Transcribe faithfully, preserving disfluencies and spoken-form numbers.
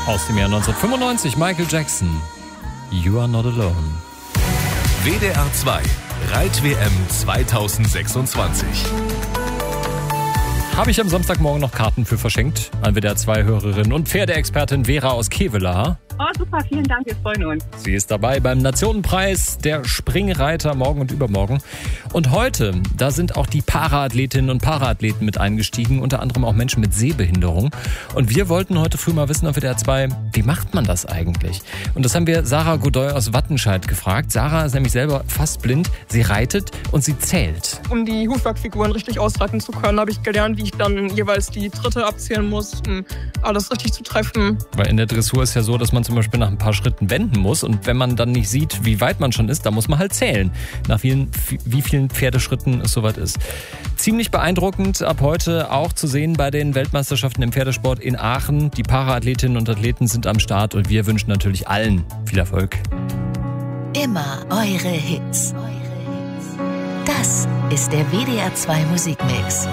Aus dem Jahr neunzehnhundertfünfundneunzig, Michael Jackson. You are not alone. W D R zwei Reit-W M zweitausendsechsundzwanzig. Habe ich am Samstagmorgen noch Karten für verschenkt an W D R zwei-Hörerin und Pferdeexpertin Vera aus Kevelaer. Oh, super, vielen Dank, wir freuen uns. Sie ist dabei beim Nationenpreis der Springreiter morgen und übermorgen. Und heute, da sind auch die Paraathletinnen und Paraathleten mit eingestiegen, unter anderem auch Menschen mit Sehbehinderung. Und wir wollten heute früh mal wissen auf W D R zwei, wie macht man das eigentlich? Und das haben wir Sarah Godoy aus Wattenscheid gefragt. Sarah ist nämlich selber fast blind. Sie reitet und sie zählt. Um die Hufwerkfiguren richtig ausreiten zu können, habe ich gelernt, wie ich dann jeweils die Tritte abzählen muss, um alles richtig zu treffen. Weil in der Dressur ist ja so, dass man zum Beispiel nach ein paar Schritten wenden muss. Und wenn man dann nicht sieht, wie weit man schon ist, dann muss man halt zählen, nach vielen, wie vielen Pferdeschritten es soweit ist. Ziemlich beeindruckend ab heute auch zu sehen bei den Weltmeisterschaften im Pferdesport in Aachen. Die Paraathletinnen und Athleten sind am Start und wir wünschen natürlich allen viel Erfolg. Immer eure Hits. Das ist der W D R zwei Musikmix.